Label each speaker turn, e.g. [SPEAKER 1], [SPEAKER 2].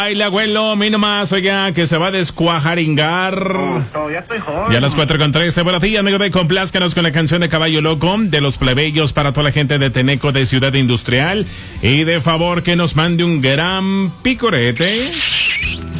[SPEAKER 1] Ay, el abuelo, mi nomás, oiga, que se va a descuajaringar.
[SPEAKER 2] Ya estoy joven.
[SPEAKER 1] Ya a las 4:13. Buenos días, amigo de Complázcanos con la canción de Caballo Loco, de Los Plebeyos, para toda la gente de Teneco, de Ciudad Industrial. Y de favor que nos mande un gran picorete.